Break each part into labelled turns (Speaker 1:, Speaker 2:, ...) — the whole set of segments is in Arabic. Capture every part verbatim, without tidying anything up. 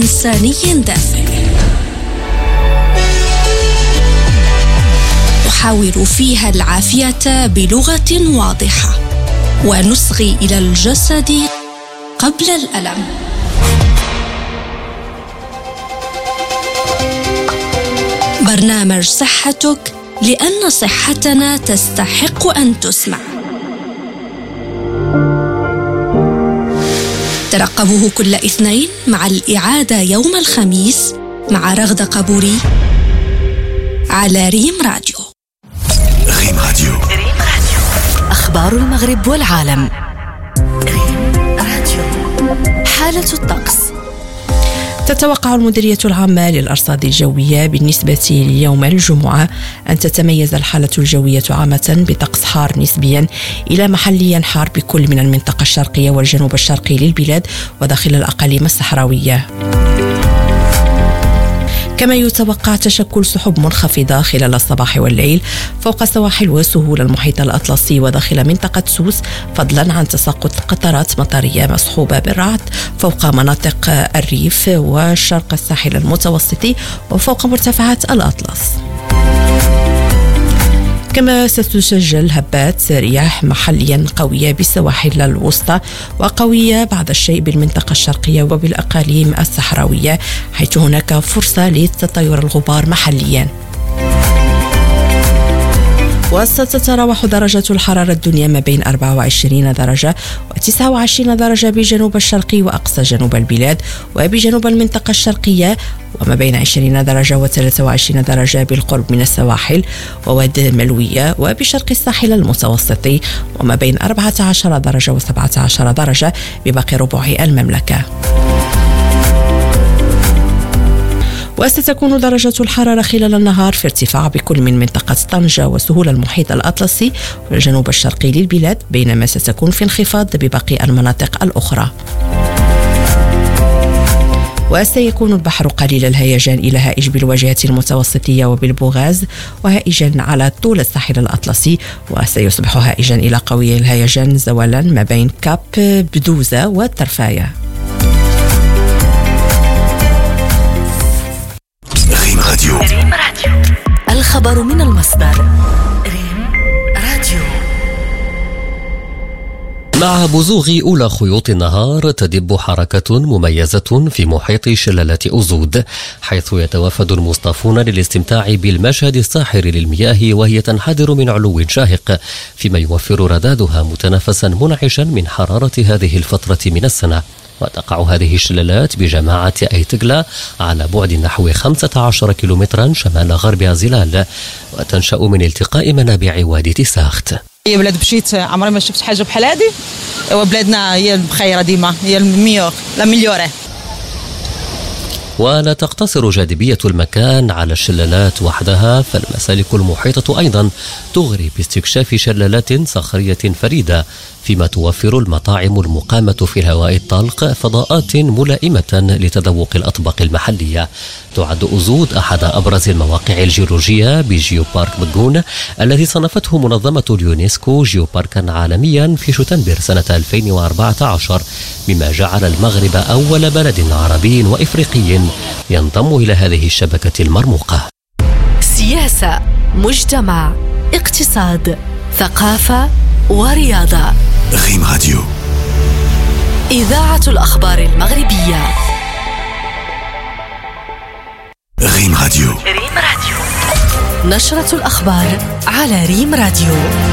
Speaker 1: إنساني دافئ. نحاور فيها العافية بلغة واضحة ونصغي إلى الجسد قبل الألم. برنامج صحتك، لأن صحتنا تستحق أن تسمع. ترقبوه كل اثنين مع الإعادة يوم الخميس مع رغدة قبوري على ريم راديو.
Speaker 2: ريم راديو. ريم راديو.
Speaker 3: أخبار المغرب والعالم. ريم راديو. حالة الطقس. تتوقع المديرية العامة للأرصاد الجوية بالنسبة ليوم الجمعة أن تتميز الحالة الجوية عامة بطقس حار نسبيا إلى محليا حار بكل من المنطقة الشرقية والجنوب الشرقي للبلاد وداخل الأقاليم الصحراوية. كما يتوقع تشكل سحب منخفضة خلال الصباح والليل فوق سواحل وسهول المحيط الأطلسي وداخل منطقة سوس، فضلا عن تساقط قطرات مطرية مصحوبة بالرعد فوق مناطق الريف وشرق الساحل المتوسطي وفوق مرتفعات الأطلس. كما ستسجل هبات رياح محليا قوية بالسواحل الوسطى وقوية بعض الشيء بالمنطقة الشرقية وبالأقاليم الصحراوية، حيث هناك فرصة لتطاير الغبار محليا. وستتراوح درجات الحرارة الدنيا ما بين أربعة وعشرين درجة وتسعة وعشرين درجة بجنوب الشرقي وأقصى جنوب البلاد وبجنوب المنطقة الشرقية، وما بين عشرين درجة وثلاثة وعشرين درجة بالقرب من السواحل وواد ملوية وبشرق الساحل المتوسطي، وما بين أربعة عشر درجة وسبعة عشر درجة بباقي ربوع المملكة. وستكون درجة الحرارة خلال النهار في ارتفاع بكل من منطقة طنجة وسهول المحيط الأطلسي والجنوب الشرقي للبلاد، بينما ستكون في انخفاض بباقي المناطق الأخرى. وسيكون البحر قليل الهيجان إلى هائج بالواجهة المتوسطية وبالبوغاز، وهائجا على طول الساحل الأطلسي، وسيصبح هائجا إلى قوي الهيجان زوالا ما بين كاب بدوزة والترفاية.
Speaker 2: ريم راديو. ريم راديو.
Speaker 3: الخبر من المصدر. ريم راديو.
Speaker 4: مع بزوغ أولى خيوط النهار تدب حركة مميزة في محيط شلالة أزود، حيث يتوافد المصطافون للاستمتاع بالمشهد الساحر للمياه وهي تنحدر من علو شاهق، فيما يوفر ردادها متنفسا منعشا من حرارة هذه الفترة من السنة. وتقع هذه الشلالات بجماعة أيتغلا على بعد نحو خمسة عشر كيلومترا شمال غرب زلال، وتنشأ من التقاء منابع وادي تساخت.
Speaker 5: هي بلاد مشيت عمري ما شفت حاجة بحال هذه، وبلادنا هي البخيرة ديما، هي الميور لا مليوري.
Speaker 4: ولا تقتصر جاذبية المكان على الشلالات وحدها، فالمسالك المحيطة أيضا تغري باستكشاف شلالات صخرية فريدة، فيما توفر المطاعم المقامة في الهواء الطلق فضاءات ملائمة لتذوق الأطباق المحلية. تعد أزود أحد أبرز المواقع الجيولوجية بجيوبارك بقون الذي صنفته منظمة اليونسكو جيوباركا عالميا في شتنبر سنة ألفين وأربعة عشر، مما جعل المغرب أول بلد عربي وإفريقي ينضم إلى هذه الشبكة المرموقة.
Speaker 3: سياسة، مجتمع، اقتصاد، ثقافة ورياضة.
Speaker 2: ريم راديو.
Speaker 3: إذاعة الأخبار المغربية.
Speaker 2: ريم راديو.
Speaker 3: ريم راديو. نشرة الأخبار على ريم راديو.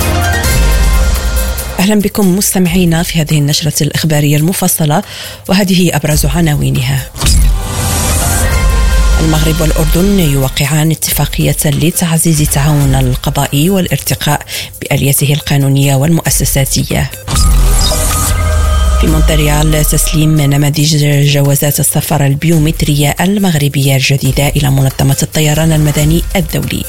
Speaker 6: أهلا بكم مستمعينا في هذه النشرة الإخبارية المفصلة، وهذه أبرز عناوينها. المغرب والأردن يوقعان اتفاقية لتعزيز التعاون القضائي والارتقاء بآليته القانونية والمؤسساتية. في مونتريال تسليم نماذج جوازات السفر البيومترية المغربية الجديدة إلى منظمة الطيران المدني الدولي.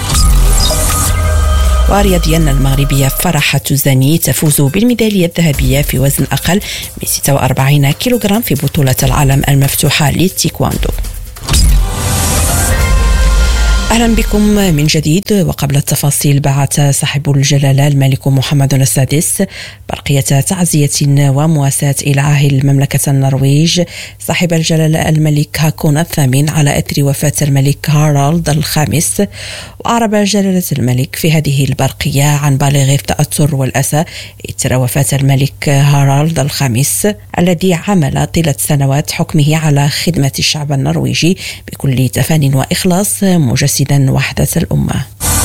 Speaker 6: ورياضيا المغربية فرح تزاني تفوز بالميدالية الذهبية في وزن أقل من ستة وأربعين كيلوغرام في بطولة العالم المفتوحة للتيكواندو. أهلا بكم من جديد. وقبل التفاصيل، بعث صاحب الجلالة الملك محمد السادس برقية تعزية ومواساة إلى عاهل مملكة النرويج صاحب الجلالة الملك هاكون الثامن على إثر وفاة الملك هارالد الخامس. وأعرب جلالة الملك في هذه البرقية عن بالغ التأثر والأسى إثر وفاة الملك هارالد الخامس الذي عمل طيلة سنوات حكمه على خدمة الشعب النرويجي بكل تفان وإخلاص، مجسدا وحدة الأمة.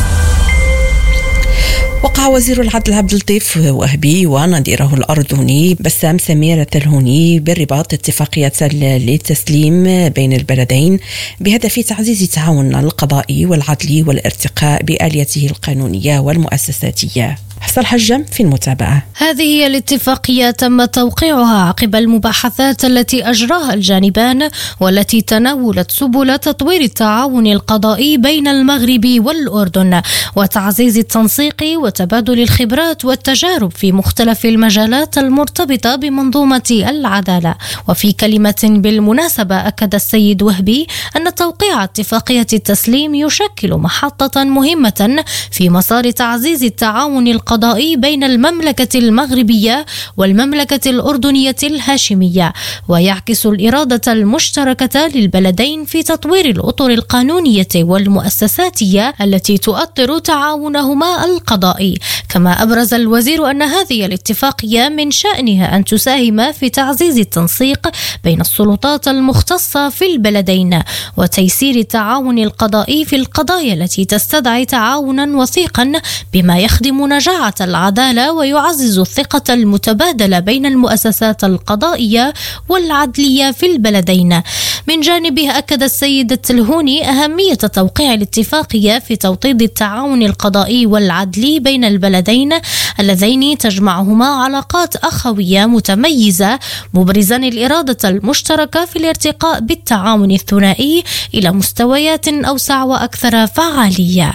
Speaker 6: وقع وزير العدل عبد اللطيف وهبي ونظيره الأردني بسام سمير التلهوني بالرباط اتفاقية للتسليم بين البلدين بهدف تعزيز التعاون القضائي والعدلي والارتقاء بآليته القانونية والمؤسساتية. حسن الحجام في المتابعة.
Speaker 7: هذه هي الاتفاقية تم توقيعها عقب المباحثات التي أجراها الجانبان والتي تناولت سبل تطوير التعاون القضائي بين المغرب والأردن وتعزيز التنسيق وتبادل الخبرات والتجارب في مختلف المجالات المرتبطة بمنظومة العدالة. وفي كلمة بالمناسبة أكد السيد وهبي أن توقيع اتفاقية التسليم يشكل محطة مهمة في مسار تعزيز التعاون القضائي بين المملكة المغربية والمملكة الأردنية الهاشمية، ويعكس الإرادة المشتركة للبلدين في تطوير الأطر القانونية والمؤسساتية التي تؤطر تعاونهما القضائي. كما أبرز الوزير أن هذه الاتفاقية من شأنها أن تساهم في تعزيز التنسيق بين السلطات المختصة في البلدين وتيسير التعاون القضائي في القضايا التي تستدعي تعاونا وثيقا بما يخدم نجاح العدالة ويعزز الثقة المتبادلة بين المؤسسات القضائية والعدلية في البلدين. من جانبه أكد السيد التلهوني أهمية توقيع الاتفاقية في توطيد التعاون القضائي والعدلي بين البلدين اللذين تجمعهما علاقات أخوية متميزة، مبرزا الإرادة المشتركة في الارتقاء بالتعاون الثنائي إلى مستويات أوسع وأكثر فعالية.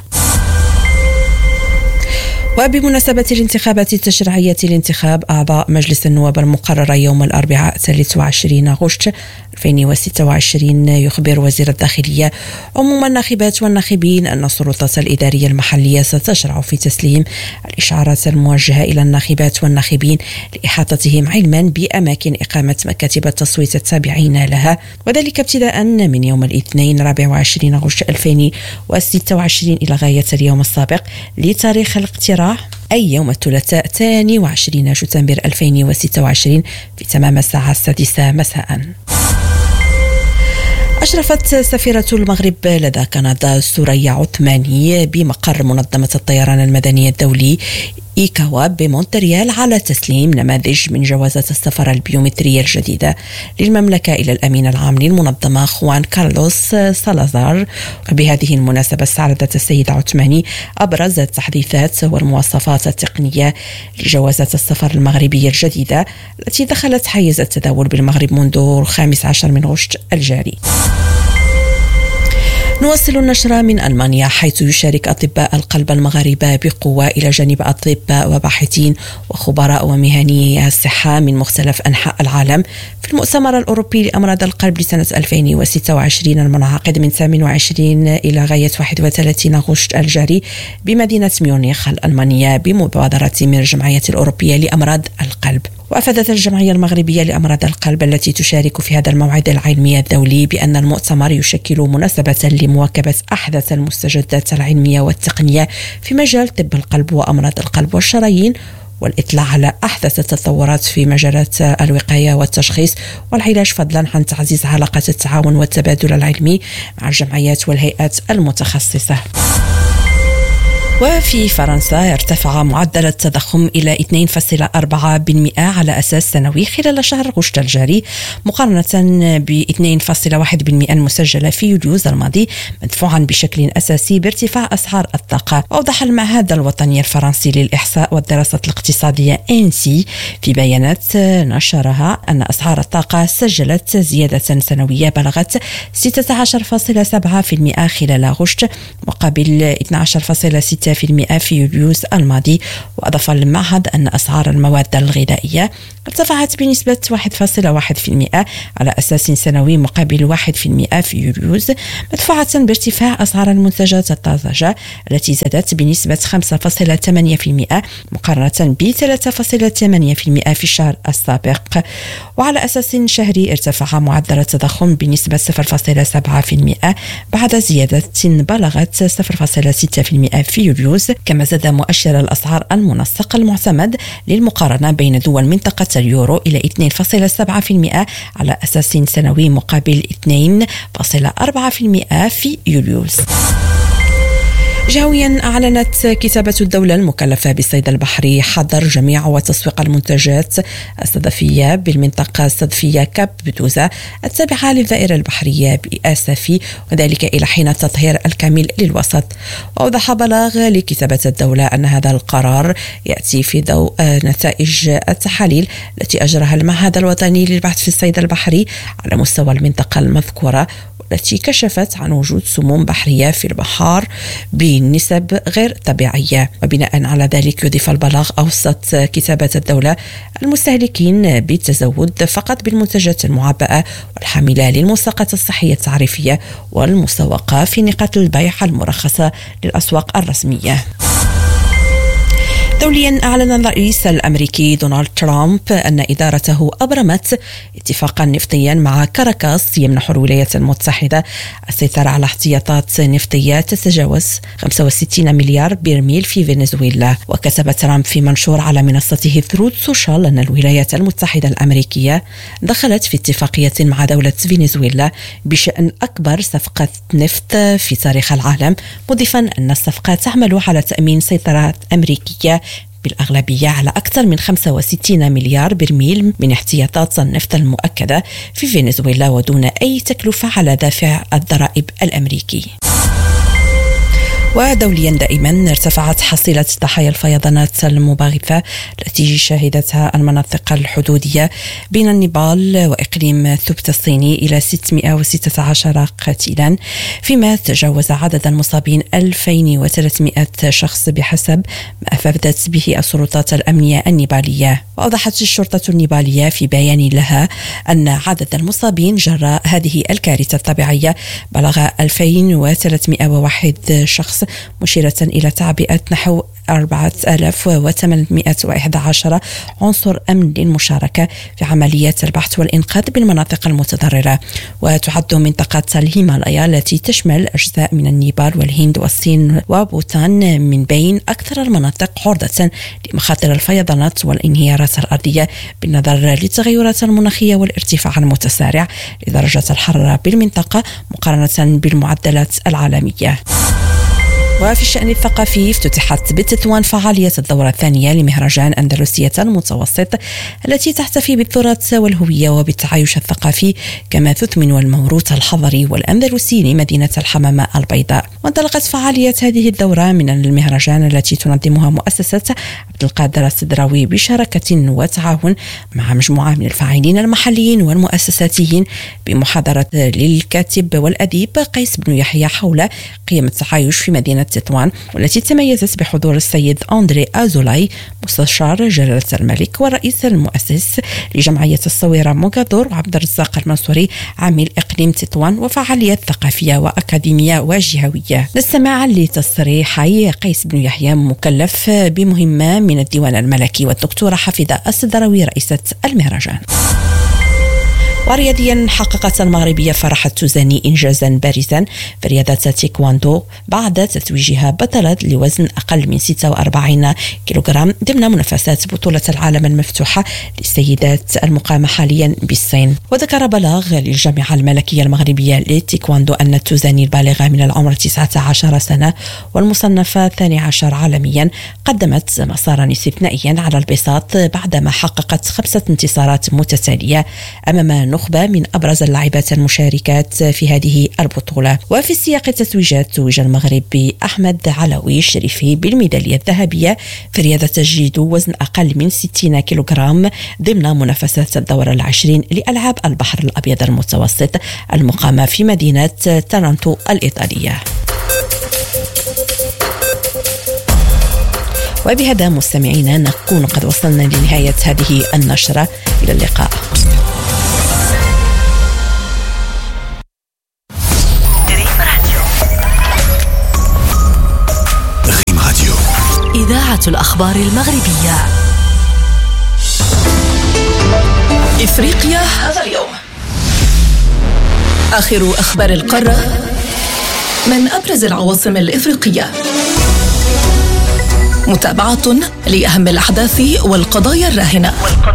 Speaker 6: وبمناسبة الانتخابات التشريعية لانتخاب أعضاء مجلس النواب المقررة يوم الأربعاء ثلاثة وعشرين أغسطس ألفين وستة وعشرين، يخبر وزير الداخلية عموم الناخبات والناخبين أن السلطات الإدارية المحلية ستشرع في تسليم الإشعارات الموجهة إلى الناخبات والناخبين لإحاطتهم علما بأماكن إقامة مكاتب التصويت التابعين لها، وذلك ابتداء من يوم الاثنين رابع وعشرين أغسطس ألفين وستة وعشرين إلى غاية اليوم السابق لتاريخ الاقتراع، أي يوم الثلاثاء الثاني وعشرين شتنبر ألفين وستة وعشرين في تمام الساعة السادسة مساء. أشرفت سفيرة المغرب لدى كندا سوريا عثماني بمقر منظمة الطيران المدني الدولي إيكاوا بمونتريال على تسليم نماذج من جوازات السفر البيومترية الجديدة للمملكة إلى الأمين العام للمنظمة خوان كارلوس سالازار. بهذه المناسبة استعرضت السيدة عثماني أبرز التحديثات والمواصفات التقنية لجوازات السفر المغربية الجديدة التي دخلت حيز التداول بالمغرب منذ الخامس عشر من أغسطس الجاري. نواصل النشرة من ألمانيا، حيث يشارك أطباء القلب المغاربة بقوة إلى جانب أطباء وباحثين وخبراء ومهنيي الصحة من مختلف أنحاء العالم في المؤتمر الأوروبي لأمراض القلب لسنة ألفين وستة وعشرين المنعقد من ثامن وعشرين إلى غاية واحد وثلاثين أغسطس الجاري بمدينة ميونخ الألمانية بمبادرة من الجمعية الأوروبية لأمراض القلب. وأفادت الجمعية المغربية لأمراض القلب التي تشارك في هذا الموعد العلمي الدولي بأن المؤتمر يشكل مناسبة لمواكبة أحدث المستجدات العلمية والتقنية في مجال طب القلب وأمراض القلب والشرايين، والإطلاع على أحدث التطورات في مجالات الوقاية والتشخيص والعلاج، فضلا عن تعزيز علاقات التعاون والتبادل العلمي مع الجمعيات والهيئات المتخصصة. وفي فرنسا ارتفع معدل التضخم إلى اثنين فاصلة أربعة بالمئة على أساس سنوي خلال شهر أغسطس الجاري، مقارنة ب اثنين فاصلة واحد بالمئة المسجلة في يوليوز الماضي، مدفوعا بشكل أساسي بارتفاع أسعار الطاقة. أوضح المعهد الوطني الفرنسي للإحصاء والدراسات الاقتصادية إنسي في بيانات نشرها أن أسعار الطاقة سجلت زيادة سنوية بلغت ستة عشر فاصلة سبعة بالمئة خلال أغسطس، مقابل اثني عشر فاصلة ستة ستة بالمئة في يوليوز الماضي. وأضاف المعهد أن أسعار المواد الغذائية ارتفعت بنسبة واحد فاصلة واحد بالمئة على أساس سنوي مقابل واحد بالمئة في يوليوز، مدفوعة بارتفاع أسعار المنتجات الطازجة التي زادت بنسبة خمسة فاصلة ثمانية بالمئة مقارنة ب ثلاثة فاصلة ثمانية بالمئة في الشهر السابق. وعلى أساس شهري ارتفع معدل التضخم بنسبة صفر فاصلة سبعة بالمئة بعد زيادة بلغت صفر فاصلة ستة بالمئة في يوليوز. كما زاد مؤشر الأسعار المنسق المعتمد للمقارنة بين دول منطقة اليورو إلى اثنين فاصلة سبعة بالمئة على أساس سنوي مقابل اثنين فاصلة أربعة بالمئة في يوليوز. جهويا أعلنت كتابة الدولة المكلفة بالصيد البحري حظر جميع وتسويق المنتجات الصدفية بالمنطقة الصدفية كاب بدوزة التابعة للدائرة البحرية بآسفي، وذلك إلى حين التطهير الكامل للوسط. وأوضح بلاغ لكتابة الدولة أن هذا القرار يأتي في ضوء نتائج التحاليل التي أجراها المعهد الوطني للبحث في الصيد البحري على مستوى المنطقة المذكورة، التي كشفت عن وجود سموم بحرية في البحار بنسب غير طبيعية. وبناء على ذلك يضيف البلاغ أوصت كتابة الدولة المستهلكين بالتزود فقط بالمنتجات المعبأة والحاملة للملصقات الصحية التعريفية والمسوقة في نقاط البيع المرخصة للأسواق الرسمية. دوليا أعلن الرئيس الأمريكي دونالد ترامب أن إدارته أبرمت اتفاقا نفطيا مع كاراكاس يمنح الولايات المتحدة السيطرة على احتياطات نفطية تتجاوز خمسة وستين مليار برميل في فنزويلا. وكتب ترامب في منشور على منصته ثرود سوشيال أن الولايات المتحدة الأمريكية دخلت في اتفاقية مع دولة فنزويلا بشأن أكبر صفقة نفط في تاريخ العالم، مضيفا أن الصفقة تعمل على تأمين سيطرة أمريكية بالأغلبية على أكثر من خمسة وستين مليار برميل من احتياطات النفط المؤكدة في فنزويلا ودون أي تكلفة على دافع الضرائب الأمريكي. ودوليا دائما ارتفعت حصيلة ضحايا الفيضانات المباغثة التي شهدتها المناطق الحدودية بين النيبال وإقليم ثبت الصيني إلى ستمائة وستة عشر قتيلا، فيما تجاوز عدد المصابين ألفين وثلاثمائة شخص بحسب ما أفادت به السلطات الأمنية النيبالية. وأوضحت الشرطة النيبالية في بيان لها أن عدد المصابين جراء هذه الكارثة الطبيعية بلغ ألفين وثلاثمائة وواحد شخص، مشيرة إلى تعبئة نحو أربعة آلاف وثمانمائة وأحد عشر عنصر أمن للمشاركة في عمليات البحث والإنقاذ بالمناطق المتضررة. وتعد منطقة الهيمالايا التي تشمل أجزاء من النيبال والهند والصين وبوتان من بين أكثر المناطق عرضة لمخاطر الفيضانات والانهيارات الأرضية بالنظر للتغيرات المناخية والارتفاع المتسارع لدرجة الحرارة بالمنطقة مقارنة بالمعدلات العالمية. وفي الشأن الثقافي افتتحت بتطوان فعالية الدورة الثانية لمهرجان أندلسية المتوسط التي تحتفي بالتراث والهوية وبالتعايش الثقافي، كما تثمن الموروث الحضري والأندلسي لمدينة الحمامة البيضاء. وانطلقت فعالية هذه الدورة من المهرجان التي تنظمها مؤسسة عبد القادر السدراوي بشراكة وتعاون مع مجموعة من الفاعلين المحليين والمؤسساتيين، بمحاضرة للكاتب والأديب قيس بن يحيى حول قيم التعايش في مدينة تطوان، والتي تميزت بحضور السيد أندري أزولاي مستشار جلالة الملك والرئيس المؤسس لجمعية الصويرة موغادور، وعبد الرزاق المنصوري عامل إقليم تطوان، وفعاليات ثقافية وأكاديمية وجهوية. نستمع لتصريحي قيس بن يحيى مكلف بمهمة من الديوان الملكي والدكتورة حفيدة السدراوي رئيسة المهرجان. ورياضيا حققت المغربية فرح التوزاني إنجازا بارزا في رياضة تايكواندو بعد تتويجها بطلة لوزن أقل من ستة وأربعين كيلوغرام ضمن منافسات بطولة العالم المفتوحة للسيدات المقامة حاليا بالصين. وذكر بلاغ للجامعة الملكية المغربية للتايكواندو أن التوزاني البالغة من العمر تسعة عشر سنة والمصنفة ثاني عشر عالميا قدمت مسارا استثنائيا على البساط بعدما حققت خمسة انتصارات متتالية أمام نخبة من أبرز اللاعبات المشاركات في هذه البطولة. وفي سياق التتويجات توج المغرب بأحمد علوي الشريفي بالميدالية الذهبية في رياضة الجيدو وزن أقل من ستين كيلوغرام ضمن منافسات الدورة العشرين لألعاب البحر الأبيض المتوسط المقامة في مدينة تارنتو الإيطالية. وبهذا مستمعينا نكون قد وصلنا لنهاية هذه النشرة. إلى اللقاء.
Speaker 2: ريم راديو،
Speaker 1: إذاعة الأخبار المغربية. إفريقيا هذا اليوم. آخر أخبار القارة من أبرز العواصم الإفريقية. متابعة لأهم الأحداث والقضايا الراهنة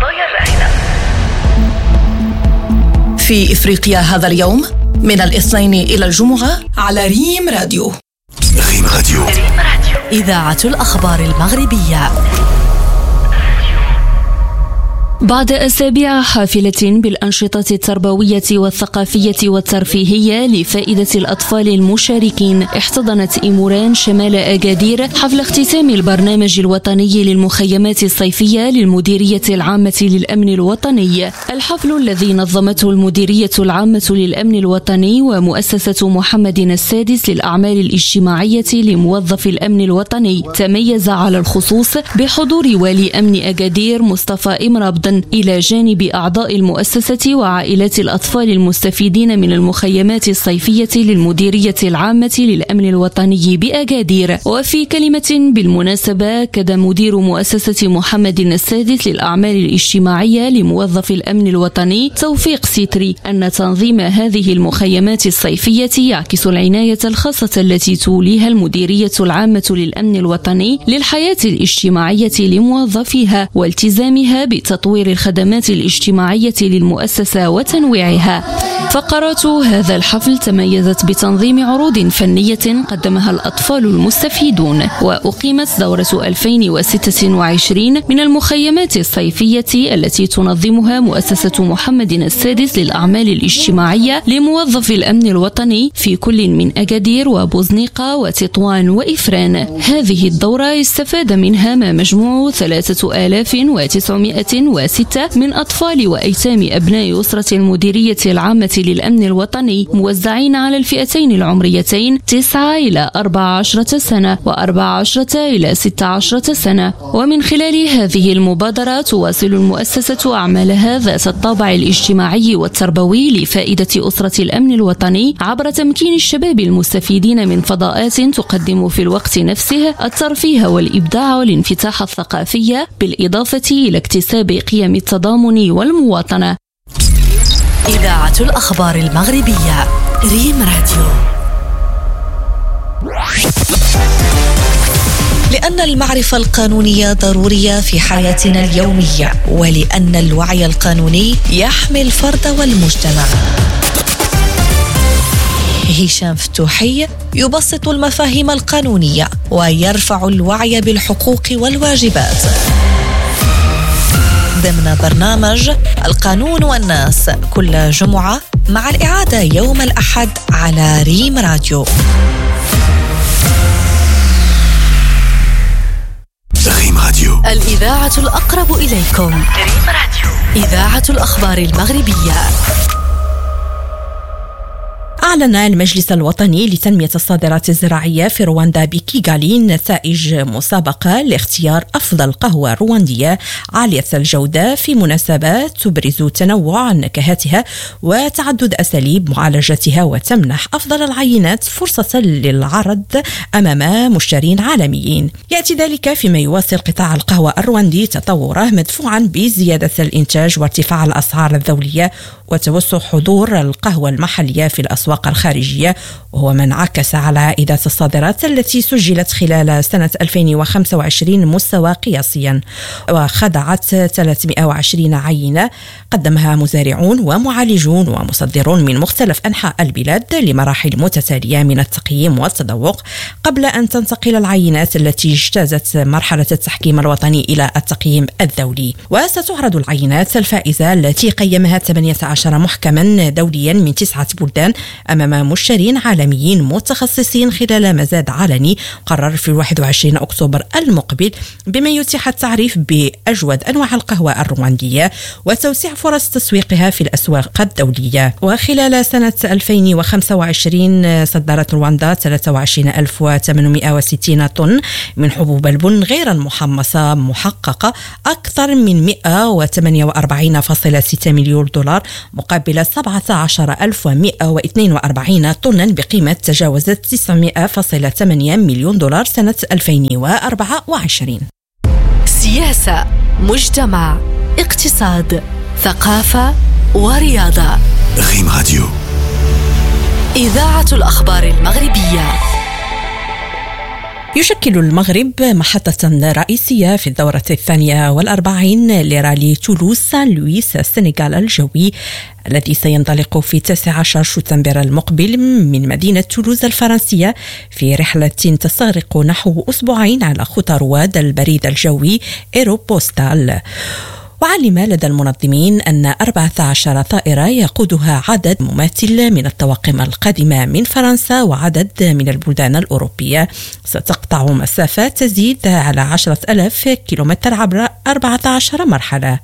Speaker 1: في إفريقيا هذا اليوم من الاثنين إلى الجمعة على ريم راديو.
Speaker 2: ريم راديو،
Speaker 1: إذاعة الأخبار المغربية.
Speaker 8: بعد أسابيع حافلة بالأنشطة التربوية والثقافية والترفيهية لفائدة الأطفال المشاركين، احتضنت إيموران شمال أكادير حفل اختتام البرنامج الوطني للمخيمات الصيفية للمديرية العامة للأمن الوطني. الحفل الذي نظمته المديرية العامة للأمن الوطني ومؤسسة محمد السادس للأعمال الاجتماعية لموظف الأمن الوطني تميز على الخصوص بحضور والي أمن أكادير مصطفى إمرابدن إلى جانب أعضاء المؤسسة وعائلات الأطفال المستفيدين من المخيمات الصيفية للمديرية العامة للأمن الوطني بأكادير. وفي كلمة بالمناسبة كاد مدير مؤسسة محمد السادس للأعمال الاجتماعية لموظف الأمن الوطني توفيق سيتري أن تنظيم هذه المخيمات الصيفية يعكس العناية الخاصة التي توليها المديرية العامة للأمن الوطني للحياة الاجتماعية لموظفيها والتزامها بتطوير الخدمات الاجتماعية للمؤسسة وتنويعها. فقرات هذا الحفل تميزت بتنظيم عروض فنية قدمها الأطفال المستفيدون، وأقيمت دورة ألفين وستة وعشرين من المخيمات الصيفية التي تنظمها مؤسسة محمد السادس للأعمال الاجتماعية لموظف الأمن الوطني في كل من أكادير وبوزنيقة وتطوان وإفران. هذه الدورة استفاد منها ما مجموع ثلاثة آلاف وتسعمائة وستة من أطفال وأيتام أبناء أسرة المديرية العامة للأمن الوطني، موزعين على الفئتين العمريتين تسعة إلى أربعة عشرة سنة وأربعة عشرة إلى ستة عشرة سنة. ومن خلال هذه المبادرة تواصل المؤسسة أعمالها ذات الطابع الاجتماعي والتربوي لفائدة أسرة الأمن الوطني عبر تمكين الشباب المستفيدين من فضاءات تقدم في الوقت نفسه الترفيه والإبداع والانفتاح الثقافي، بالإضافة إلى اكتساب قيم التضامن والمواطنة.
Speaker 1: إذاعة الأخبار المغربية. ريم راديو. لأن المعرفة القانونية ضرورية في حياتنا اليومية، ولأن الوعي القانوني يحمي الفرد والمجتمع. هشام فتوحي يبسط المفاهيم القانونية ويرفع الوعي بالحقوق والواجبات ضمن برنامج القانون والناس كل جمعة، مع الإعادة يوم الأحد على ريم راديو.
Speaker 2: ريم راديو،
Speaker 1: الإذاعة الأقرب إليكم. ريم راديو، إذاعة الأخبار المغربية.
Speaker 3: أعلن المجلس الوطني لتنمية الصادرات الزراعية في رواندا بكيغالي نتائج مسابقة لاختيار أفضل قهوة رواندية عالية الجودة في مناسبة تبرز تنوع نكهاتها وتعدد أساليب معالجتها، وتمنح أفضل العينات فرصة للعرض أمام مشترين عالميين. يأتي ذلك فيما يواصل قطاع القهوة الرواندي تطوره مدفوعا بزيادة الإنتاج وارتفاع الأسعار الدولية وتوسع حضور القهوة المحلية في الأسواق الخارجية، وهو ما انعكس على عائدات الصادرات التي سجلت خلال سنة ألفين وخمسة وعشرين مستوى قياسيا، وخضعت ثلاثمائة وعشرين عينة قدمها مزارعون ومعالجون ومصدرون من مختلف أنحاء البلاد لمراحل متتالية من التقييم والتذوق، قبل أن تنتقل العينات التي اجتازت مرحلة التحكيم الوطني إلى التقييم الدولي. وستعرض العينات الفائزة التي قيمها ثمانية عشر محكما دوليا من تسعة بلدان أمام مشترين عالميين إعلاميين متخصصين خلال مزاد علني قرر في واحد وعشرين أكتوبر المقبل بما يتيح التعريف بأجود أنواع القهوة الرواندية وتوسيع فرص تسويقها في الأسواق الدولية. وخلال سنة ألفين وخمسة وعشرين صدرت رواندا ثلاثة وعشرين ألف وثمانمائة وستين طن من حبوب البن غير المحمصة محققة، أكثر من مئة وثمانية وأربعين فاصلة ستة مليون دولار مقابل سبعة عشر ألف ومئة واثنين وأربعين طنا بقيمة تجاوزت تسعمائة فاصلة ثمانية مليون دولار سنة ألفين وأربعة وعشرين.
Speaker 1: سياسة، مجتمع، اقتصاد، ثقافة ورياضة.
Speaker 2: ريم راديو،
Speaker 1: إذاعة الأخبار المغربية.
Speaker 3: يشكل المغرب محطة رئيسية في الدورة الثانية والأربعين لرالي تولوز سان لويس السنغال الجوي الذي سينطلق في تاسع عشر شتنبر المقبل من مدينة تولوز الفرنسية في رحلة تستغرق نحو أسبوعين على خطى رواد البريد الجوي إيروبوستال. وعلم لدى المنظمين أن أربعة عشر طائرة يقودها عدد مماثل من الطواقم القادمة من فرنسا وعدد من البلدان الأوروبية ستقطع مسافات تزيد على عشرة ألاف كيلومتر عبر أربعة عشر مرحلة.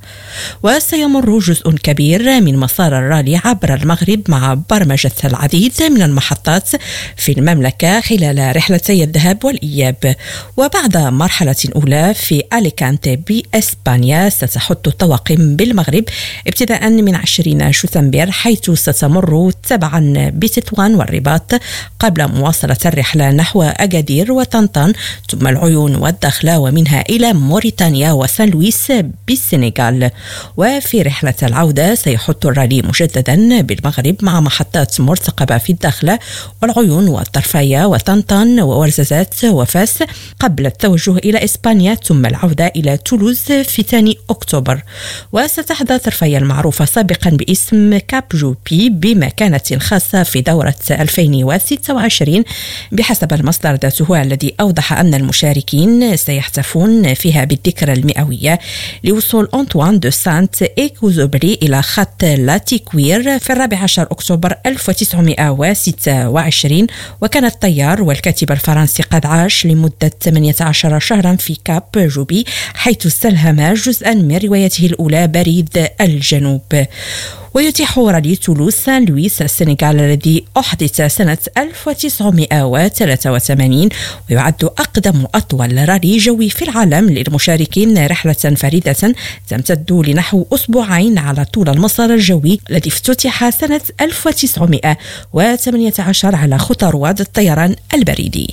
Speaker 3: وسيمر جزء كبير من مسار الرالي عبر المغرب مع برمجة العديد من المحطات في المملكة خلال رحلتي الذهاب والإياب. وبعد مرحلة أولى في أليكانتي بإسبانيا ستحط الطواقم بالمغرب ابتداء من عشرين شتنبر، حيث ستمر تبعا بتطوان والرباط قبل مواصلة الرحلة نحو أكادير وطنطان ثم العيون والدخلة ومنها إلى موريتانيا وسان لويس بالسنغال. وفي رحلة العودة سيحط الرالي مجددا بالمغرب مع محطات مرتقبة في الدخلة والعيون والطرفاية وطنطان وورزازات وفاس قبل التوجه إلى إسبانيا ثم العودة إلى تولوز في ثاني أكتوبر. وستحظى طرفاية المعروفة سابقا باسم كاب جوبي بمكانة خاصة في دورة ألفين وستة وعشرين بحسب المصدر ذاته الذي أوضح أن المشاركين سيحتفون فيها بالذكرى المئوية لوصول أنطوان دو سانت إكوزوبري إلى خط لاتيكوير في الرابع عشر أكتوبر ألف وتسعمائة وستة وعشرين. وكان الطيار والكاتب الفرنسي قد عاش لمدة ثمانية عشر شهرا في كاب جوبي حيث استلهم جزءا من روايته الأولى بريد الجنوب. ويتيح رالي تولوز سان لويس السنغال الذي أحدث سنة ألف وتسعمائة وثلاثة وثمانين ويعد أقدم أطول رالي جوي في العالم للمشاركين رحلة فريدة تمتد لنحو أسبوعين على طول المسار الجوي الذي افتتح سنة ألف وتسعمائة وثمانية عشر على خطى رواد الطيران البريدي.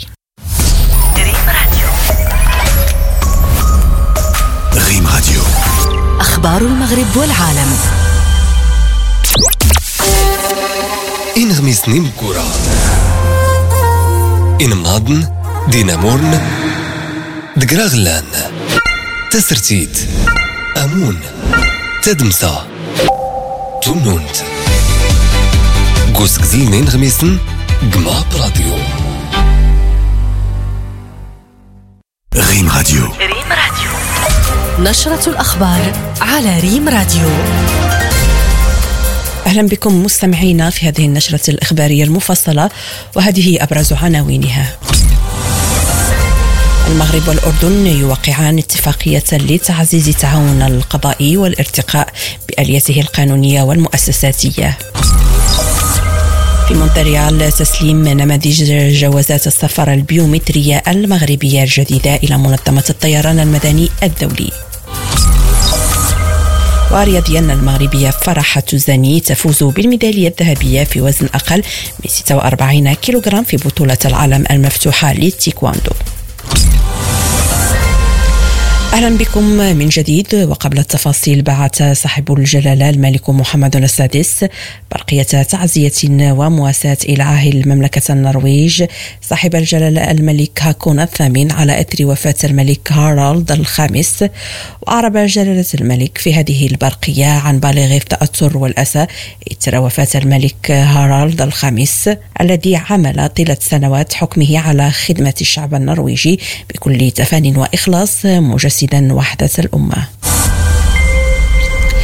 Speaker 2: ريم راديو،
Speaker 1: أخبار المغرب والعالم.
Speaker 2: إن غميسني مكورة إن مناضن دينامورن دقرا غلان تسرتيت أمون تدمسا تونونت قوس قزلنين غميسن قما براديو. ريم راديو،
Speaker 1: ريم راديو، نشرة الأخبار على ريم راديو.
Speaker 3: أهلا بكم مستمعينا في هذه النشرة الإخبارية المفصلة، وهذه أبرز عناوينها. المغرب والأردن يوقعان اتفاقية لتعزيز التعاون القضائي والارتقاء بآليته القانونية والمؤسساتية. في مونتريال تسليم نماذج جوازات السفر البيومترية المغربية الجديدة إلى منظمة الطيران المدني الدولي. ورياضيا المغربية فرح توزاني تفوز بالميدالية الذهبية في وزن أقل من ستة وأربعين كيلوغرام في بطولة العالم المفتوحة للتيكواندو. أهلا بكم من جديد. وقبل التفاصيل، بعث صاحب الجلالة الملك محمد السادس برقية تعزية ومواساة إلى عاهل المملكة النرويج صاحب الجلالة الملك هاكون الثامن على إثر وفاة الملك هارالد الخامس. وأعرب جلالة الملك في هذه البرقية عن بالغ التأثر والأسى إثر وفاة الملك هارالد الخامس الذي عمل طيلة سنوات حكمه على خدمة الشعب النرويجي بكل تفان وإخلاص مجسدا وحدة الأمة.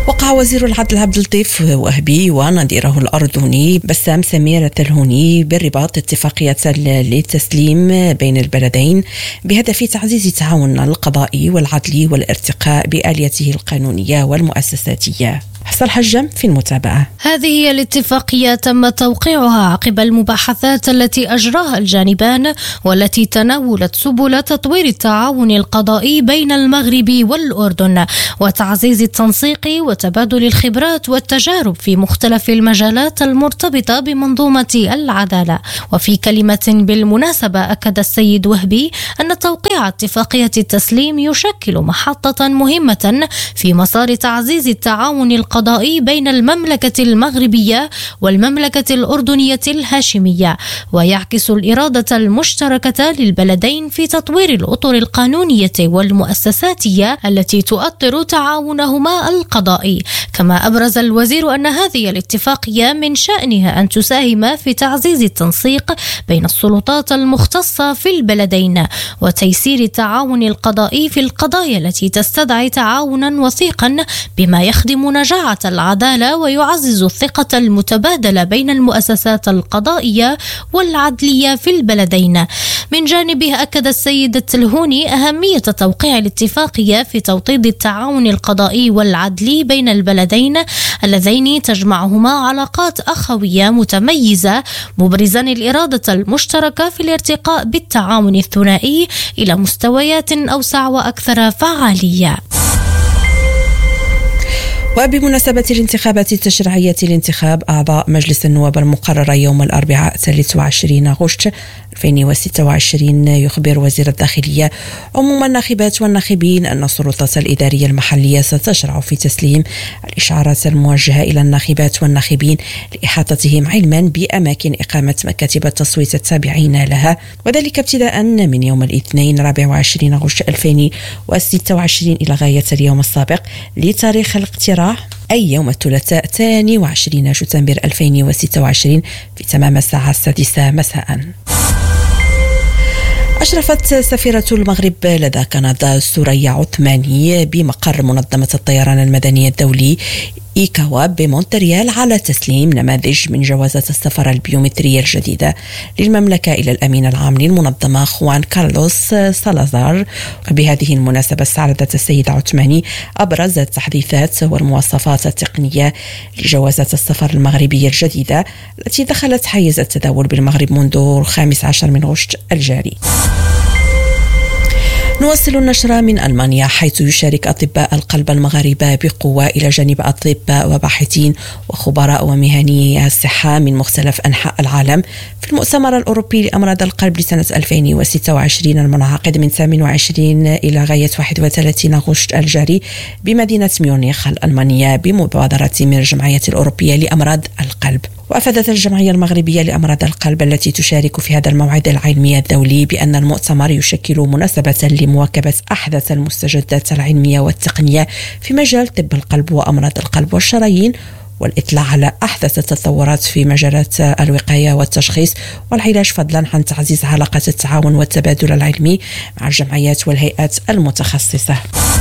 Speaker 6: وقع وزير العدل عبد اللطيف وهبي ونظيره الأردني بسام سمير التلهوني بالرباط اتفاقية للتسليم بين البلدين بهدف تعزيز التعاون القضائي والعدلي والارتقاء بآليته القانونية والمؤسساتية. حسن الحجام في المتابعة.
Speaker 7: هذه هي الاتفاقية تم توقيعها عقب المباحثات التي أجراها الجانبان والتي تناولت سبل تطوير التعاون القضائي بين المغرب والأردن وتعزيز التنسيق وتبادل الخبرات والتجارب في مختلف المجالات المرتبطة بمنظومة العدالة. وفي كلمة بالمناسبة أكد السيد وهبي أن توقيع اتفاقية التسليم يشكل محطة مهمة في مسار تعزيز التعاون القضائي القضائي بين المملكة المغربية والمملكة الأردنية الهاشمية، ويعكس الإرادة المشتركة للبلدين في تطوير الأطر القانونية والمؤسساتية التي تؤطر تعاونهما القضائي. كما أبرز الوزير أن هذه الاتفاقية من شأنها أن تساهم في تعزيز التنسيق بين السلطات المختصة في البلدين وتيسير التعاون القضائي في القضايا التي تستدعي تعاونا وثيقا بما يخدم نجاح العدالة ويعزز الثقة المتبادلة بين المؤسسات القضائية والعدلية في البلدين. من جانبه أكد السيد التلهوني أهمية توقيع الاتفاقية في توطيد التعاون القضائي والعدلي بين البلدين اللذين تجمعهما علاقات أخوية متميزة، مبرزا الإرادة المشتركة في الارتقاء بالتعاون الثنائي إلى مستويات أوسع وأكثر فعالية.
Speaker 6: وبمناسبة الانتخابات التشريعية لانتخاب أعضاء مجلس النواب المقررة يوم الأربعاء ثالث وعشرين أغسطس ألفين وستة وعشرين، يخبر وزير الداخلية عموم الناخبات والناخبين أن السلطات الإدارية المحلية ستشرع في تسليم الإشعارات الموجهة إلى الناخبات والناخبين لإحاطتهم علما بأماكن إقامة مكاتب التصويت التابعين لها، وذلك ابتداء من يوم الاثنين رابع وعشرين أغسطس ألفين وستة وعشرين إلى غاية اليوم السابق لتاريخ الاقتراع أي يوم الثلاثاء الثاني وعشرين شتنبر ألفين وستة وعشرين في تمام الساعة السادسة مساء. أشرفت سفيرة المغرب لدى كندا سوريا عثماني بمقر منظمة الطيران المدني الدولي إيكاوا بمونتريال على تسليم نماذج من جوازات السفر البيومترية الجديدة للمملكة إلى الأمين العام للمنظمة خوان كارلوس سالازار. وبهذه المناسبة استعرضت السيدة عثماني أبرز التحديثات والمواصفات التقنية لجوازات السفر المغربية الجديدة التي دخلت حيز التداول بالمغرب منذ الخامس عشر من أغسطس الجاري. نواصل النشرة من ألمانيا، حيث يشارك أطباء القلب المغاربة بقوة إلى جانب أطباء وباحثين وخبراء ومهنيي الصحة من مختلف أنحاء العالم في المؤتمر الأوروبي لأمراض القلب لسنة ألفين وستة وعشرين المنعقد من ثمانية وعشرين إلى غاية واحد وثلاثين أغسطس الجاري بمدينة ميونخ الألمانية بمبادرة من الجمعية الأوروبية لأمراض القلب. وأفادت الجمعية المغربية لأمراض القلب التي تشارك في هذا الموعد العلمي الدولي بأن المؤتمر يشكل مناسبة لمواكبة أحدث المستجدات العلمية والتقنية في مجال طب القلب وأمراض القلب والشرايين، والإطلاع على أحدث التطورات في مجالات الوقاية والتشخيص والعلاج، فضلا عن تعزيز علاقات التعاون والتبادل العلمي مع الجمعيات والهيئات المتخصصة.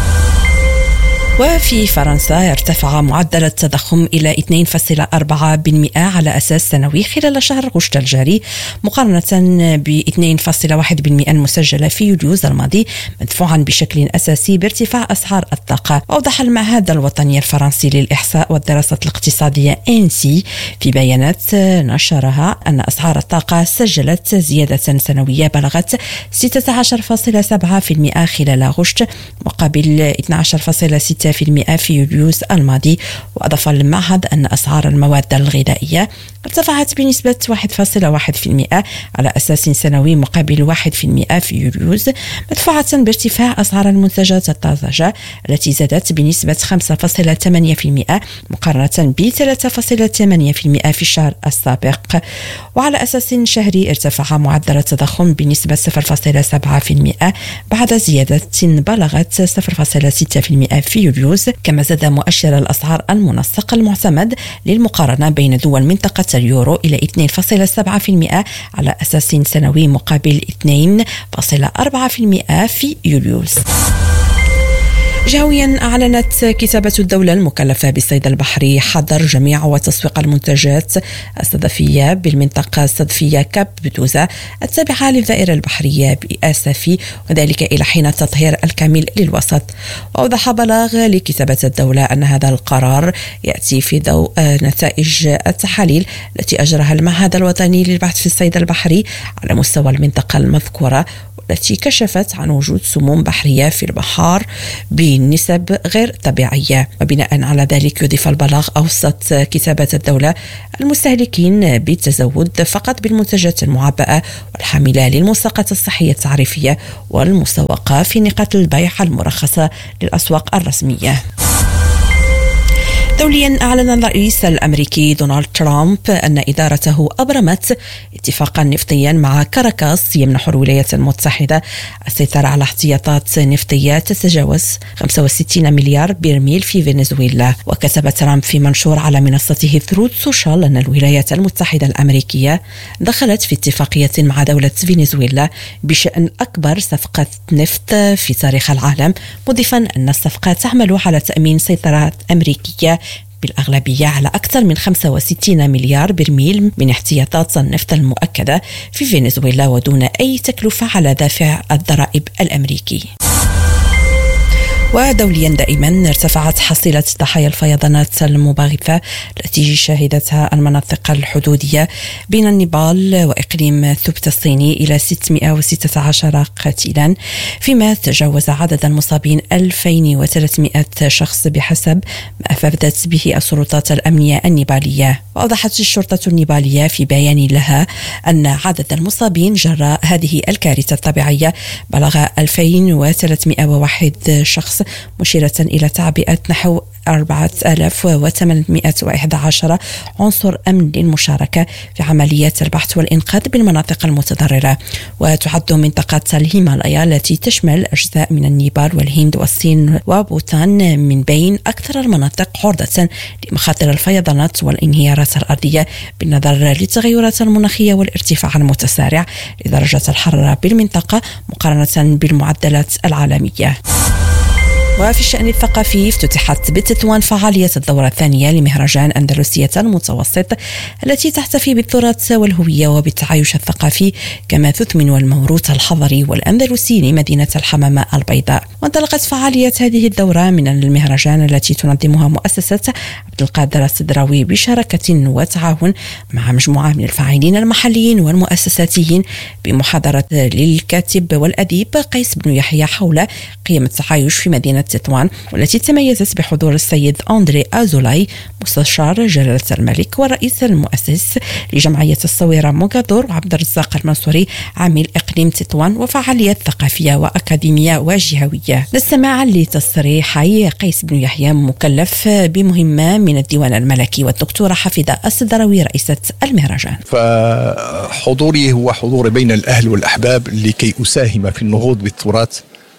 Speaker 6: وفي فرنسا ارتفع معدل التضخم إلى اثنين فاصلة أربعة بالمئة على أساس سنوي خلال شهر أغسطس الجاري مقارنة ب اثنين فاصلة واحد بالمئة المسجلة في يوليوز الماضي، مدفوعا بشكل أساسي بارتفاع أسعار الطاقة. أوضح المعهد الوطني الفرنسي للإحصاء والدراسات الاقتصادية إنسي في بيانات نشرها أن أسعار الطاقة سجلت زيادة سنوية بلغت ستة عشر فاصلة سبعة بالمئة خلال أغسطس مقابل اثني عشر فاصلة ستة بالمئة في يوليوز الماضي. وأضاف المعهد أن أسعار المواد الغذائية ارتفعت بنسبة واحد فاصلة واحد بالمئة على أساس سنوي مقابل واحد بالمئة في يوليوز، مدفوعة بارتفاع أسعار المنتجات الطازجة التي زادت بنسبة خمسة فاصلة ثمانية بالمئة مقارنة ب ثلاثة فاصلة ثمانية بالمئة في الشهر السابق. وعلى أساس شهري ارتفع معدل التضخم بنسبة صفر فاصلة سبعة بالمئة بعد زيادة بلغت صفر فاصلة ستة بالمئة في يوليوز. كما زاد مؤشر الأسعار المنسق المعتمد للمقارنة بين دول منطقة اليورو إلى اثنين فاصلة سبعة بالمئة على أساس سنوي مقابل اثنين فاصلة أربعة بالمئة في يوليوز. جهويا أعلنت كتابة الدولة المكلفة بالصيد البحري حظر جميع وتسويق المنتجات الصدفية بالمنطقة الصدفية كاب بدوزة التابعة للدائرة البحرية بآسفي، وذلك إلى حين التطهير الكامل للوسط. وأوضح بلاغ لكتابة الدولة أن هذا القرار يأتي في ضوء نتائج التحاليل التي أجراها المعهد الوطني للبحث في الصيد البحري على مستوى المنطقة المذكورة، التي كشفت عن وجود سموم بحرية في البحار بنسب غير طبيعية. وبناء على ذلك يضيف البلاغ أوصت كتابة الدولة المستهلكين بالتزود فقط بالمنتجات المعبأة والحاملة للملصقات الصحية التعريفية والمسوقة في نقاط البيع المرخصة للأسواق الرسمية. دوليا أعلن الرئيس الأمريكي دونالد ترامب أن إدارته أبرمت اتفاقا نفطيا مع كاراكاس يمنح الولايات المتحدة السيطرة على احتياطات نفطية تتجاوز خمسة وستين مليار برميل في فنزويلا. وكتب ترامب في منشور على منصته ثروت سوشيال أن الولايات المتحدة الأمريكية دخلت في اتفاقية مع دولة فنزويلا بشأن أكبر صفقة نفط في تاريخ العالم، مضيفا أن الصفقة تعمل على تأمين سيطرات أمريكية بالأغلبية على أكثر من خمسة وستين مليار برميل من احتياطات النفط المؤكدة في فنزويلا ودون أي تكلفة على دافع الضرائب الأمريكي. ودوليا دائما ارتفعت حصيلة ضحايا الفيضانات المباغثة التي شهدتها المناطق الحدودية بين النيبال وإقليم ثبت الصيني إلى ستمائة وستة عشر قتيلا، فيما تجاوز عدد المصابين ألفين وثلاثمائة شخص بحسب ما أفادت به السلطات الأمنية النيبالية. وأوضحت الشرطة النيبالية في بيان لها أن عدد المصابين جراء هذه الكارثة الطبيعية بلغ ألفين وثلاثمائة وواحد شخص، مشيرة إلى تعبئة نحو أربعة آلاف وثمانمائة وأحد عشر عنصر أمن للمشاركة في عمليات البحث والإنقاذ بالمناطق المتضررة. وتعد منطقة الهيمالايا التي تشمل أجزاء من النيبال والهند والصين وبوتان من بين أكثر المناطق عرضة لمخاطر الفيضانات والانهيارات الأرضية، بالنظر للتغيرات المناخية والارتفاع المتسارع لدرجة الحرارة بالمنطقة مقارنة بالمعدلات العالمية. وفي الشأن الثقافي افتتحت بتطوان فعالية الدورة الثانية لمهرجان أندلسية المتوسط التي تحتفي بالتراث والهوية وبالتعايش الثقافي كما تثمن الموروث الحضري والأندلسي لمدينة الحمامة البيضاء. وانطلقت فعالية هذه الدورة من المهرجان التي تنظمها مؤسسة عبد القادر السدراوي بشراكة وتعاون مع مجموعة من الفاعلين المحليين والمؤسساتيين بمحاضرة للكاتب والأديب قيس بن يحيى حول قيم التعايش في مدينة تطوان، والتي تميزت بحضور السيد أندري أزولاي مستشار جلالة الملك والرئيس المؤسس لجمعية الصويرة موغادور، وعبد الرزاق المنصوري عامل إقليم تطوان، وفعاليات ثقافية وأكاديمية وجهوية. نستمع لتصريحي قيس بن يحيى مكلف بمهمة من الديوان الملكي والدكتورة حفيدة السدراوي رئيسة المهرجان.
Speaker 9: فحضوري هو حضور بين الأهل والأحباب لكي أساهم في النهوض بالتراث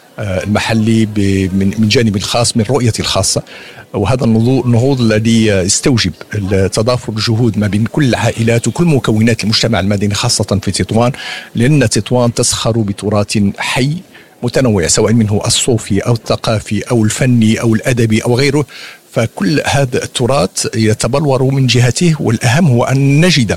Speaker 9: المحلي من جانب خاص من رؤيتي الخاصة، وهذا النهوض الذي يستوجب تضافر الجهود ما بين كل العائلات وكل مكونات المجتمع المدني خاصة في تطوان، لأن تطوان تسخر بتراث حي متنوع سواء منه الصوفي أو الثقافي أو الفني أو الأدبي أو غيره. فكل هذا التراث يتبلور من جهته، والأهم هو أن نجد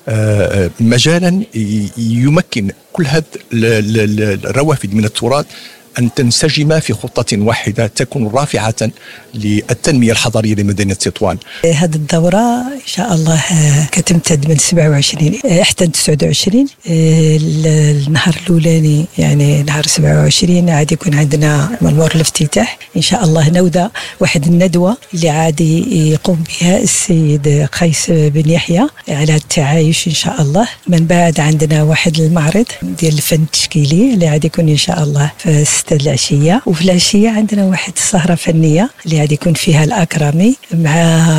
Speaker 9: مجالا يمكن كل هذه الروافد من التراث أن تنسجم في خطة واحدة تكون رافعة للتنمية الحضرية لمدينة تطوان.
Speaker 10: هذه الدورة إن شاء الله كتمتد من سبعة وعشرين حتى تسعة وعشرين. النهار الأولاني يعني نهار سبعة وعشرين عاد يكون عندنا مور الافتتاح إن شاء الله، نودة واحد الندوة اللي عاد يقوم بها السيد قيس بن يحيى على التعايش إن شاء الله. من بعد عندنا واحد المعرض ديال الفن التشكيلي اللي عاد يكون إن شاء الله في ستة العشية، وفي العشية عندنا واحد السهرة فنية اللي عاد يكون فيها الأكرامي مع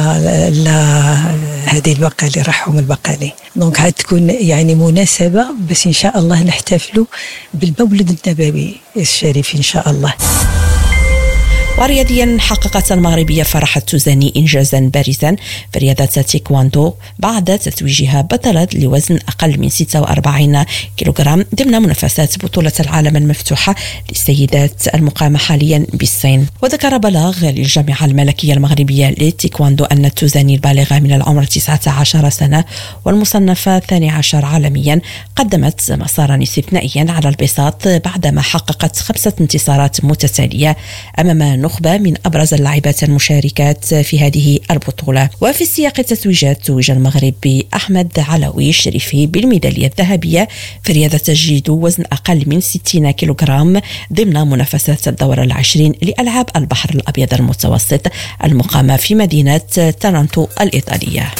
Speaker 10: هذه البقالي رحهم البقالي. دونك عاد تكون يعني مناسبة بس إن شاء الله نحتفلوا بالمولد النبوي الشريف إن شاء الله.
Speaker 6: ورياضيا حققت المغربية فرحة توزاني إنجازا بارزا في رياضة تايكواندو بعد تتويجها بطلة لوزن أقل من ستة وأربعين كيلوغرام ضمن منافسات بطولة العالم المفتوحة للسيدات المقامة حاليا بالصين. وذكر بلاغ للجامعة الملكية المغربية للتايكواندو أن التوزاني البالغة من العمر تسعة عشر سنة والمصنفة ثاني عشر عالميا قدمت مسارا استثنائيا على البساط بعدما حققت خمسة انتصارات متتالية أمام نخبة من أبرز اللاعبات المشاركات في هذه البطولة. وفي سياق التتويجات توج المغرب بأحمد علوي الشريفي بالميدالية الذهبية في رياضة الجيدو وزن أقل من ستين كيلوغرام ضمن منافسات الدورة العشرين لألعاب البحر الأبيض المتوسط المقامة في مدينة تارنتو الإيطالية.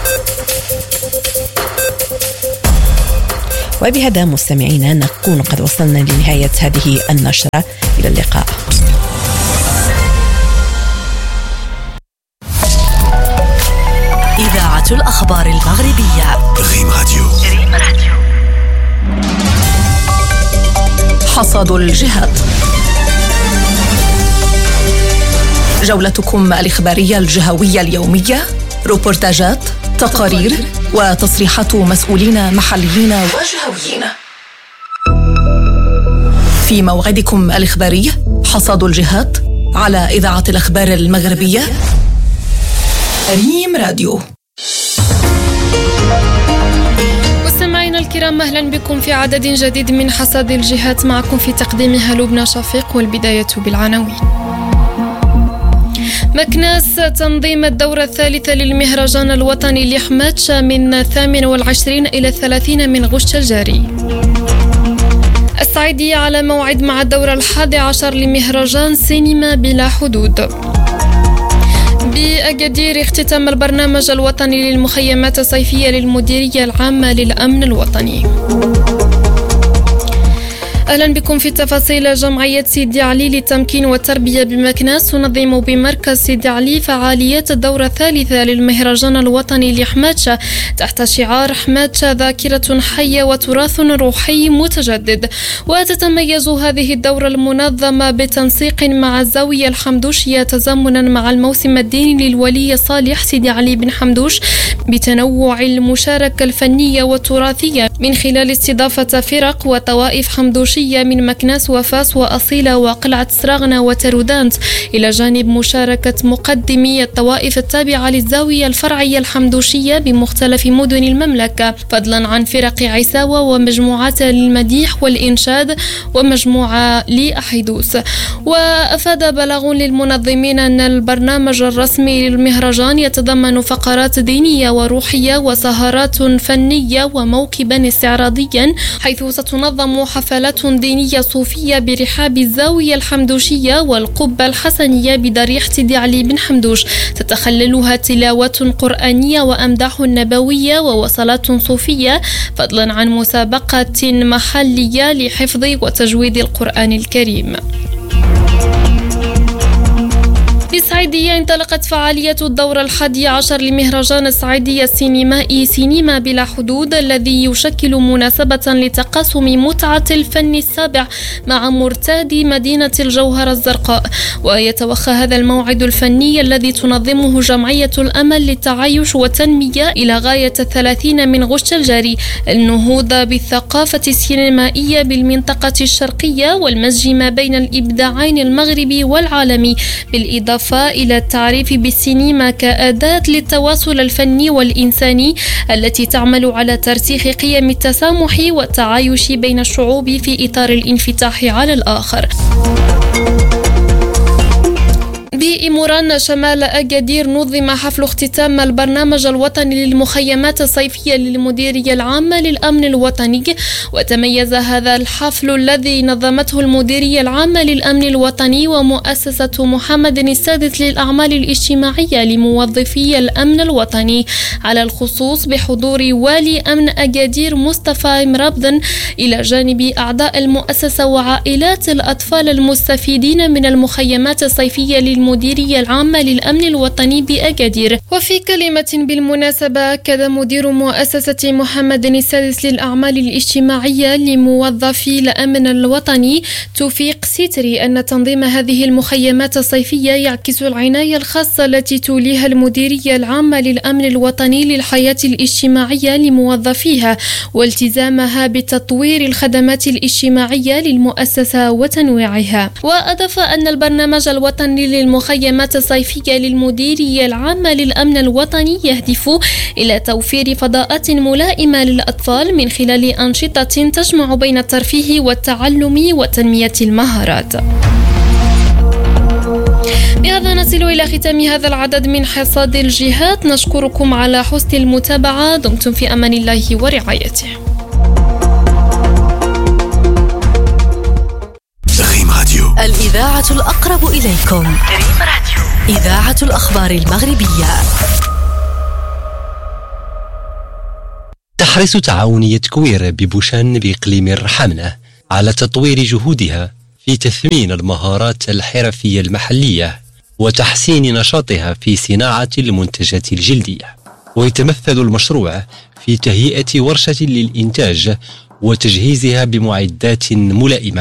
Speaker 6: وبهذا مستمعينا نكون قد وصلنا لنهاية هذه النشرة. إلى اللقاء.
Speaker 1: إذاعة الأخبار المغربية
Speaker 2: ريم راديو.
Speaker 1: ريم راديو. حصاد الجهات، جولتكم الإخبارية الجهوية اليومية، روبورتاجات، تقارير وتصريحات مسؤولين محليين وجهويين في موعدكم الإخباري حصاد الجهات على إذاعة الأخبار المغربية ريم راديو.
Speaker 11: مستمعينا الكرام، أهلا بكم في عدد جديد من حصاد الجهات، معكم في تقديمها لبنى شفيق، والبداية بالعناوين. مكناس تنظيم الدورة الثالثة للمهرجان الوطني لحماتشا من الثامن والعشرين إلى الثلاثين من غشت الجاري. الصعيدية على موعد مع الدورة الحادي عشر لمهرجان سينما بلا حدود. بأكادير اختتام البرنامج الوطني للمخيمات الصيفية للمديرية العامة للأمن الوطني. أهلا بكم في تفاصيل. جمعية سيدي علي للتمكين والتربية بمكناس تنظم بمركز سيدي علي فعاليات الدورة الثالثة للمهرجان الوطني لحماتشا تحت شعار حماتشا ذاكرة حية وتراث روحي متجدد. وتتميز هذه الدورة المنظمة بتنسيق مع الزاوية الحمدوشية تزامنا مع الموسم الديني للولي صالح سيدي علي بن حمدوش بتنوع المشاركة الفنية والتراثية من خلال استضافة فرق وطوائف حمدوش من مكناس وفاس وأصيلة وقلعة سراغنة وترودانت، إلى جانب مشاركة مقدمي الطوائف التابعة للزاوية الفرعية الحمدوشية بمختلف مدن المملكة، فضلا عن فرق عساوة ومجموعات للمديح والإنشاد ومجموعة لأحيدوس. وأفاد بلاغ للمنظمين أن البرنامج الرسمي للمهرجان يتضمن فقرات دينية وروحية وسهرات فنية وموكبا استعراضيا، حيث ستنظم حفلات دينية صوفية برحاب الزاوية الحمدوشية والقبة الحسنية بضريح سيدي علي بن حمدوش، تتخللها تلاوات قرآنية وأمداح نبوية ووصلات صوفية، فضلا عن مسابقة محلية لحفظ وتجويد القرآن الكريم. في الصعيدية انطلقت فعالية الدورة الحادية عشر لمهرجان الصعيدية السينمائي سينما بلا حدود، الذي يشكل مناسبة لتقاسم متعة الفن السابع مع مرتاد مدينة الجوهرة الزرقاء. ويتوخى هذا الموعد الفني الذي تنظمه جمعية الأمل للتعايش والتنمية إلى غاية الثلاثين من غشت الجاري النهوض بالثقافة السينمائية بالمنطقة الشرقية والمزج ما بين الإبداعين المغربي والعالمي، بالإضافة إلى التعريف بالسينما كأداة للتواصل الفني والإنساني التي تعمل على ترسيخ قيم التسامح والتعايش بين الشعوب في إطار الانفتاح على الآخر. بإموران شمال أكادير نظم حفل اختتام البرنامج الوطني للمخيمات الصيفية للمديرية العامة للأمن الوطني. وتميز هذا الحفل الذي نظمته المديرية العامة للأمن الوطني ومؤسسة محمد السادس للأعمال الاجتماعية لموظفي الأمن الوطني على الخصوص بحضور والي أمن أكادير مصطفى مرابدن، إلى جانب أعضاء المؤسسة وعائلات الأطفال المستفيدين من المخيمات الصيفية للمديرية المديرية العامة للأمن الوطني بأكادير. وفي كلمة بالمناسبة أكد مدير مؤسسة محمد السادس للأعمال الاجتماعية لموظفي الأمن الوطني توفيق ستري أن تنظيم هذه المخيمات الصيفية يعكس العناية الخاصة التي توليها المديرية العامة للأمن الوطني للحياة الاجتماعية لموظفيها والتزامها بتطوير الخدمات الاجتماعية للمؤسسة وتنويعها. وأضاف أن البرنامج الوطني للمخيمات الصيفية للمديرية العامة للأمن الوطني يهدف إلى توفير فضاءات ملائمة للأطفال من خلال أنشطة تجمع بين الترفيه والتعلم وتنمية المهارات. بهذا نصل إلى ختام هذا العدد من حصاد الجهات. نشكركم على حسن المتابعة. دمتم في أمان الله ورعايته.
Speaker 2: ريم راديو،
Speaker 1: الإذاعة الأقرب إليكم. ريم راديو، إذاعة الأخبار المغربية.
Speaker 12: تحرص تعاونية كوير ببوشان بإقليم الرحمنة على تطوير جهودها في تثمين المهارات الحرفية المحلية وتحسين نشاطها في صناعة المنتجات الجلدية. ويتمثل المشروع في تهيئة ورشة للإنتاج وتجهيزها بمعدات ملائمة